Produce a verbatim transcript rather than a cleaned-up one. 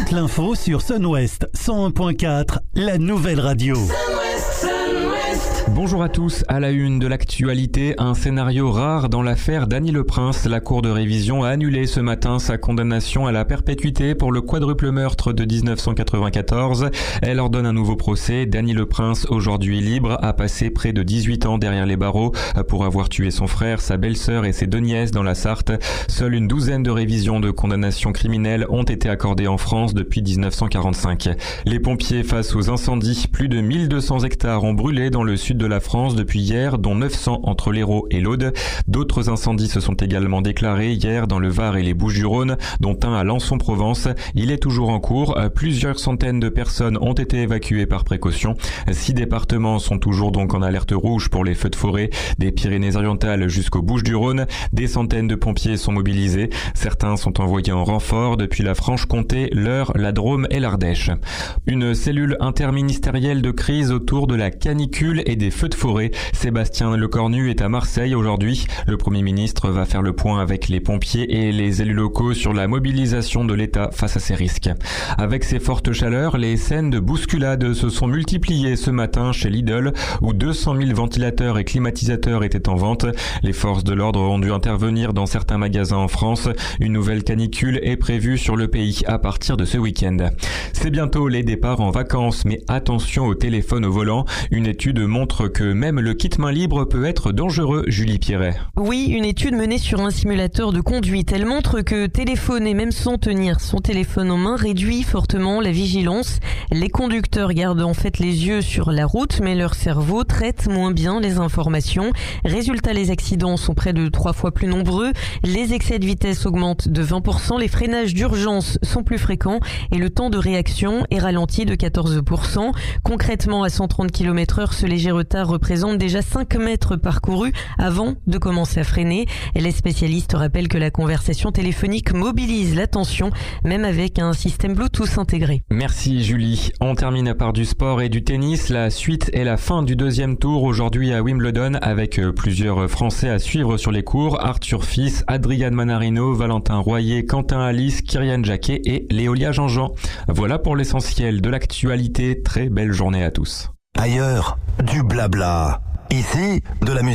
Toute l'info sur Sun-Ouest cent un point quatre, la nouvelle radio. Bonjour à tous, à la une de l'actualité, un scénario rare dans l'affaire Dany Le Prince. La Cour de révision a annulé ce matin sa condamnation à la perpétuité pour le quadruple meurtre de dix-neuf cent quatre-vingt-quatorze. Elle ordonne un nouveau procès. Dany Le Prince, aujourd'hui libre, a passé près de dix-huit ans derrière les barreaux pour avoir tué son frère, sa belle-sœur et ses deux nièces dans la Sarthe. Seule une douzaine de révisions de condamnations criminelles ont été accordées en France depuis dix-neuf cent quarante-cinq. Les pompiers face aux incendies, plus de mille deux cents hectares ont brûlé dans le sud de la France depuis hier, dont neuf cents entre l'Hérault et l'Aude. D'autres incendies se sont également déclarés hier dans le Var et les Bouches-du-Rhône, dont un à Lançon-Provence. Il est toujours en cours. Plusieurs centaines de personnes ont été évacuées par précaution. Six départements sont toujours donc en alerte rouge pour les feux de forêt, des Pyrénées-Orientales jusqu'aux Bouches-du-Rhône. Des centaines de pompiers sont mobilisés. Certains sont envoyés en renfort depuis la Franche-Comté, l'Eure, la Drôme et l'Ardèche. Une cellule interministérielle de crise autour de la canicule et des feux de forêt. Sébastien Lecornu est à Marseille aujourd'hui. Le Premier ministre va faire le point avec les pompiers et les élus locaux sur la mobilisation de l'État face à ces risques. Avec ces fortes chaleurs, les scènes de bousculade se sont multipliées ce matin chez Lidl, où deux cent mille ventilateurs et climatisateurs étaient en vente. Les forces de l'ordre ont dû intervenir dans certains magasins en France. Une nouvelle canicule est prévue sur le pays à partir de ce week-end. C'est bientôt les départs en vacances, mais attention au téléphone au volant. Une étude montre que même le kit main libre peut être dangereux, Julie Pierret. Oui, une étude menée sur un simulateur de conduite. Elle montre que téléphoner même sans tenir son téléphone en main réduit fortement la vigilance. Les conducteurs gardent en fait les yeux sur la route, mais leur cerveau traite moins bien les informations. Résultat, les accidents sont près de trois fois plus nombreux. Les excès de vitesse augmentent de vingt pour cent. Les freinages d'urgence sont plus fréquents et le temps de réaction est ralenti de quatorze pour cent. Concrètement, à cent trente kilomètres heure, ce léger retard représente déjà cinq mètres parcourus avant de commencer à freiner. Les spécialistes rappellent que la conversation téléphonique mobilise l'attention, même avec un système Bluetooth intégré. Merci Julie. On termine par du sport et du tennis. La suite et la fin du deuxième tour aujourd'hui à Wimbledon, avec plusieurs Français à suivre sur les cours. Arthur Fils, Adrian Manarino, Valentin Royer, Quentin Alice, Kyrian Jacquet et Léolia Jean-Jean. Voilà pour l'essentiel de l'actualité. Très belle journée à tous. Ailleurs, du blabla. Ici, de la musique.